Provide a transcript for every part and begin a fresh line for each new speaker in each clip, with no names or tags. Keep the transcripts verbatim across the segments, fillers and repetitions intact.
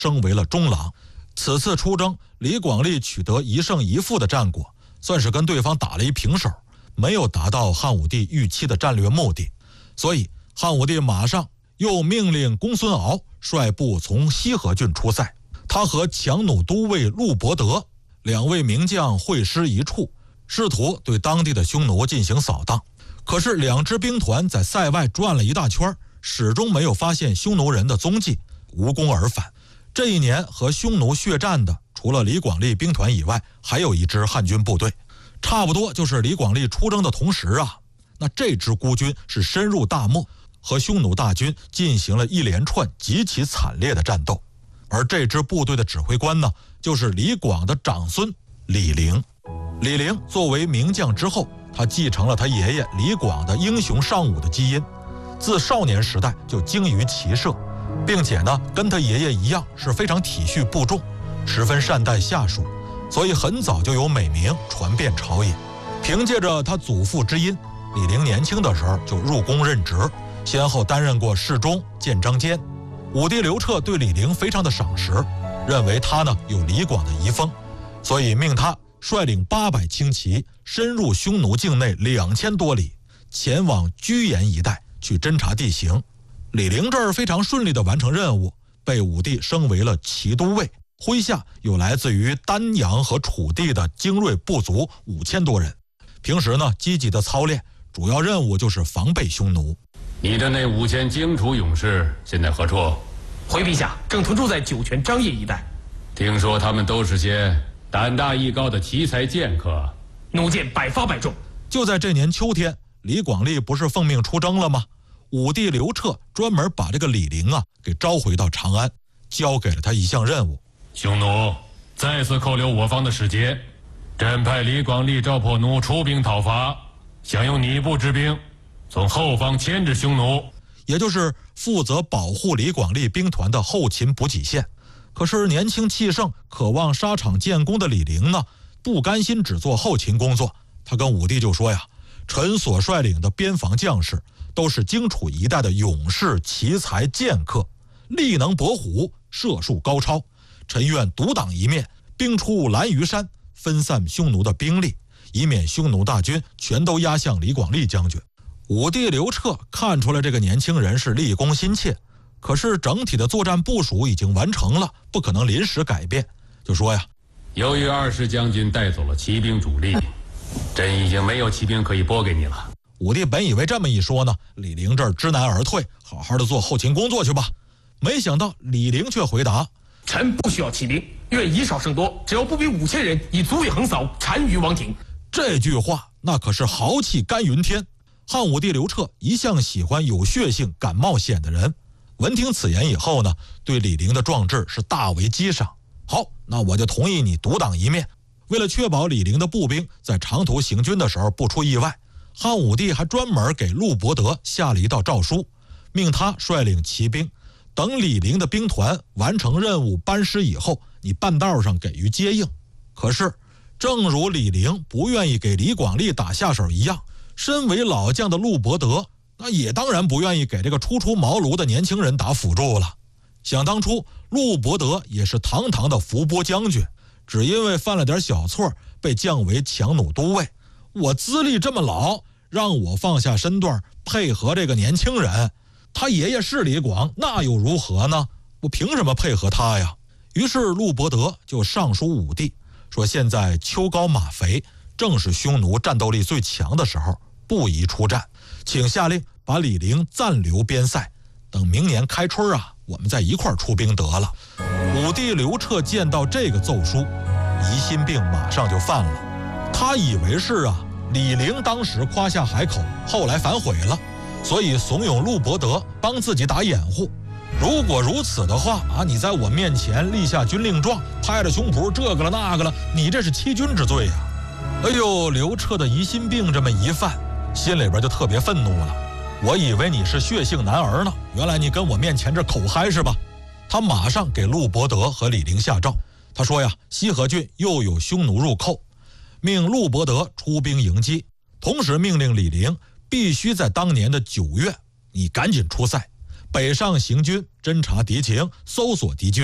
升为了中郎。此次出征，李广利取得一胜一负的战果，算是跟对方打了一平手，没有达到汉武帝预期的战略目的。所以汉武帝马上又命令公孙敖率部从西河郡出塞，他和强弩都尉陆伯德两位名将会师一处，试图对当地的匈奴进行扫荡。可是两支兵团在塞外转了一大圈，始终没有发现匈奴人的踪迹，无功而返。这一年和匈奴血战的，除了李广利兵团以外，还有一支汉军部队，差不多就是李广利出征的同时啊。那这支孤军是深入大漠，和匈奴大军进行了一连串极其惨烈的战斗。而这支部队的指挥官呢，就是李广的长孙李陵。李陵作为名将之后，他继承了他爷爷李广的英雄尚武的基因，自少年时代就精于骑射，并且呢，跟他爷爷一样是非常体恤部众，十分善待下属，所以很早就有美名传遍朝野。凭借着他祖父之音，李陵年轻的时候就入宫任职，先后担任过侍中、建章监。武帝刘彻对李陵非常的赏识，认为他呢有李广的遗风，所以命他率领八百轻骑深入匈奴境内两千多里，前往居延一带去侦察地形。李陵这儿非常顺利地完成任务，被武帝升为了骑都尉，麾下有来自于丹阳和楚地的精锐部族五千多人。平时呢，积极的操练，主要任务就是防备匈奴。
你的那五千荆楚勇士现在何处？
回陛下，正屯驻在酒泉张掖一带。
听说他们都是些胆大艺高的奇才剑客，
弩箭百发百中。
就在这年秋天，李广利不是奉命出征了吗？武帝刘彻专门把这个李陵啊给召回到长安，交给了他一项任务。
匈奴再次扣留我方的使节，朕派李广利赵破奴出兵讨伐，想用你部之兵从后方牵制匈奴，
也就是负责保护李广利兵团的后勤补给线。可是年轻气盛、渴望沙场建功的李陵呢，不甘心只做后勤工作，他跟武帝就说呀：“臣所率领的边防将士都是荆楚一带的勇士、奇才、剑客，力能搏虎，射术高超。臣愿独当一面，兵出兰屿山，分散匈奴的兵力，以免匈奴大军全都压向李广利将军。”武帝刘彻看出来这个年轻人是立功心切，可是整体的作战部署已经完成了，不可能临时改变，就说呀：“
由于二世将军带走了骑兵主力，朕已经没有骑兵可以拨给你了。”
武帝本以为这么一说呢，李陵这儿知难而退，好好的做后勤工作去吧。没想到李陵却回答：“
臣不需要骑兵，愿以少胜多，只要不比五千人，已足以横扫单于王庭。”
这句话那可是豪气干云天。汉武帝刘彻一向喜欢有血性、敢冒险的人，闻听此言以后呢，对李陵的壮志是大为激赏。好，那我就同意你独当一面。为了确保李陵的步兵在长途行军的时候不出意外，汉武帝还专门给陆伯德下了一道诏书，命他率领骑兵，等李陵的兵团完成任务班师以后，你半道上给予接应。可是正如李陵不愿意给李广利打下手一样，身为老将的陆伯德那也当然不愿意给这个初出茅庐的年轻人打辅助了。想当初陆伯德也是堂堂的伏波将军，只因为犯了点小错被降为强弩都尉。我资历这么老，让我放下身段配合这个年轻人，他爷爷是李广，那又如何呢？我凭什么配合他呀？于是陆伯德就上书武帝，说现在秋高马肥，正是匈奴战斗力最强的时候，不宜出战，请下令把李陵暂留边塞，等明年开春啊，我们再一块出兵得了。武帝刘彻见到这个奏书，疑心病马上就犯了。他以为是啊，李陵当时夸下海口，后来反悔了，所以怂恿陆伯德帮自己打掩护。如果如此的话啊，你在我面前立下军令状，拍着胸脯这个了那个了，你这是欺君之罪呀！哎呦，刘彻的疑心病这么一犯，心里边就特别愤怒了。我以为你是血性男儿呢，原来你跟我面前这口嗨是吧？他马上给陆伯德和李陵下诏，他说呀，西河郡又有匈奴入寇，命陆伯德出兵迎击，同时命令李陵必须在当年的九月，你赶紧出塞，北上行军，侦察敌情，搜索敌军。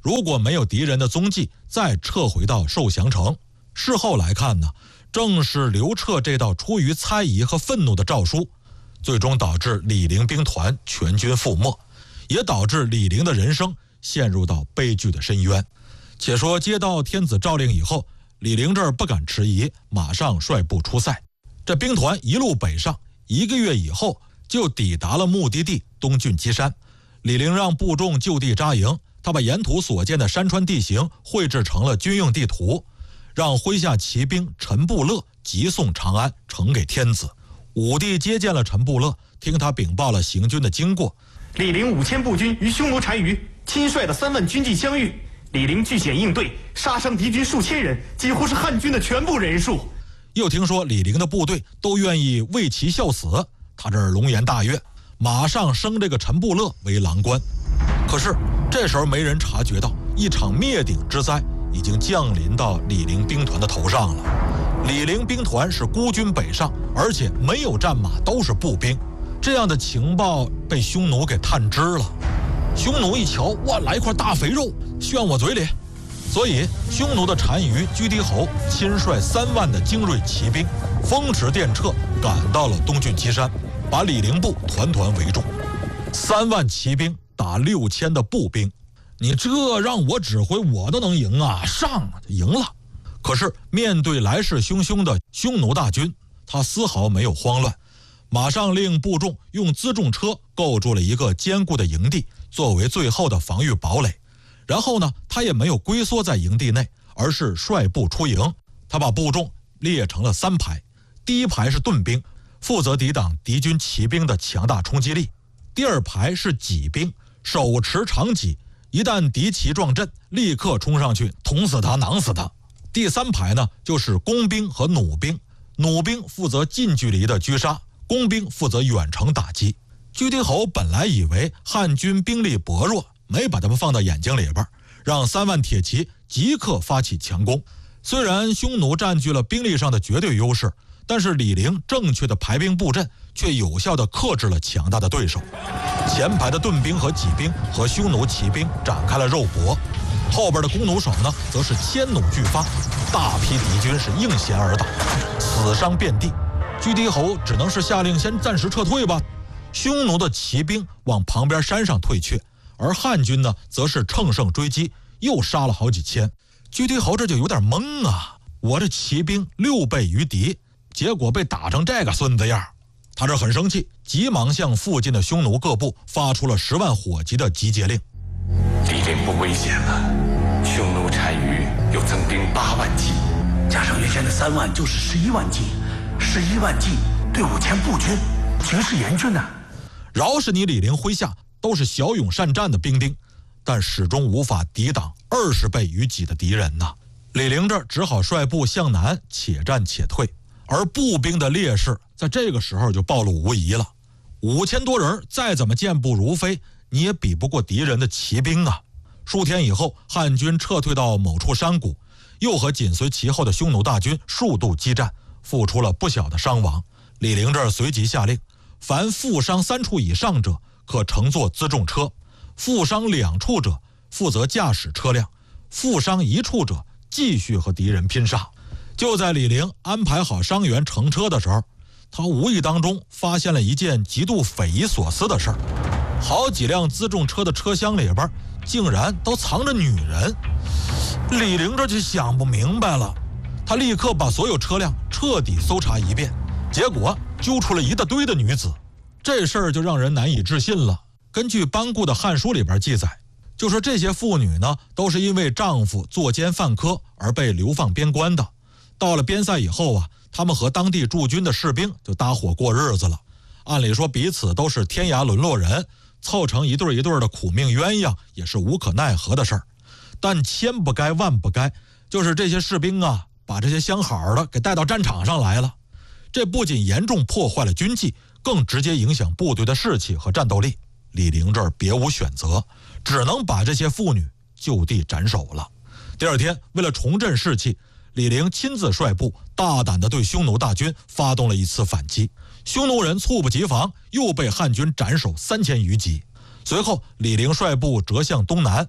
如果没有敌人的踪迹，再撤回到受降城。事后来看呢，正是刘彻这道出于猜疑和愤怒的诏书，最终导致李陵兵团全军覆没，也导致李陵的人生陷入到悲剧的深渊。且说接到天子诏令以后，李陵这儿不敢迟疑，马上率部出塞。这兵团一路北上，一个月以后就抵达了目的地东郡岐山。李陵让部众就地扎营，他把沿途所见的山川地形绘制成了军用地图，让麾下骑兵陈布勒急送长安，呈给天子。武帝接见了陈布勒，听他禀报了行军的经过。
李陵五千步军与匈奴单于亲率的三万军骑相遇，李陵据险应对，杀伤敌军数千人，几乎是汉军的全部人数。
又听说李陵的部队都愿意为其效死，他这儿龙颜大悦，马上升这个陈布勒为郎官。可是这时候没人察觉到，一场灭顶之灾已经降临到李陵兵团的头上了。李陵兵团是孤军北上，而且没有战马，都是步兵。这样的情报被匈奴给探知了。匈奴一瞧，哇，来一块大肥肉炫我嘴里，所以匈奴的单于居低侯亲率三万的精锐骑兵，风驰电掣赶到了东郡岐山，把李陵部团团围住。三万骑兵打六千的步兵，你这让我指挥我都能赢啊，上就赢了。可是面对来势汹汹的匈奴大军，他丝毫没有慌乱，马上令部众用辎重车构筑了一个坚固的营地，作为最后的防御堡垒。然后呢，他也没有龟缩在营地内，而是率部出营。他把部众列成了三排，第一排是盾兵，负责抵挡敌军骑兵的强大冲击力；第二排是戟兵，手持长戟，一旦敌骑撞阵，立刻冲上去捅死他，囊死他。第三排呢，就是弓兵和弩兵，弩兵负责近距离的狙杀，弓兵负责远程打击。居低侯本来以为汉军兵力薄弱，没把他们放到眼睛里边，让三万铁骑即刻发起强攻。虽然匈奴占据了兵力上的绝对优势，但是李陵正确的排兵布阵却有效地克制了强大的对手。前排的盾兵和戟兵和匈奴骑兵展开了肉搏，后边的弓弩手呢，则是千弩俱发，大批敌军是应弦而打，死伤遍地。居低侯只能是下令先暂时撤退吧。匈奴的骑兵往旁边山上退却，而汉军呢，则是乘胜追击，又杀了好几千。居低侯这就有点懵啊，我这骑兵六倍于敌，结果被打成这个孙子样。他这很生气，急忙向附近的匈奴各部发出了十万火急的集结令。
敌人不危险了，匈奴单于有增兵八万骑，
加上原先的三万就是十一万骑，十一万骑对五千步军，形势严峻呐。
饶是你李陵麾下都是骁勇善战的兵丁，但始终无法抵挡二十倍于己的敌人呐。李陵这只好率部向南，且战且退。而步兵的劣势在这个时候就暴露无遗了。五千多人再怎么健步如飞，你也比不过敌人的骑兵啊。数天以后，汉军撤退到某处山谷，又和紧随其后的匈奴大军数度激战，付出了不小的伤亡。李陵这儿随即下令，凡负伤三处以上者可乘坐辎重车，负伤两处者负责驾驶车辆，负伤一处者继续和敌人拼杀。就在李陵安排好伤员乘车的时候，他无意当中发现了一件极度匪夷所思的事儿：好几辆辎重车的车厢里边竟然都藏着女人。李陵这就想不明白了，他立刻把所有车辆彻底搜查一遍，结果揪出了一大堆的女子。这事儿就让人难以置信了。根据班固的《汉书》里边记载，就说这些妇女呢，都是因为丈夫作奸犯科而被流放边关的。到了边塞以后啊，他们和当地驻军的士兵就搭伙过日子了。按理说彼此都是天涯沦落人，凑成一对一对的苦命鸳鸯也是无可奈何的事儿。但千不该万不该，就是这些士兵啊，把这些相好的给带到战场上来了。这不仅严重破坏了军纪，更直接影响部队的士气和战斗力。李陵这儿别无选择，只能把这些妇女就地斩首了。第二天，为了重振士气，李陵亲自率部大胆地对匈奴大军发动了一次反击，匈奴人猝不及防，又被汉军斩首三千余级。随后，李陵率部折向东南，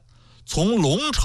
从龙城